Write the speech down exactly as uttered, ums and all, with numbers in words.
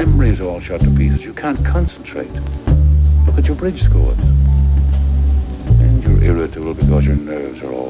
memory is all shot to pieces. You can't concentrate. Look at your bridge scores. And you're irritable because your nerves are all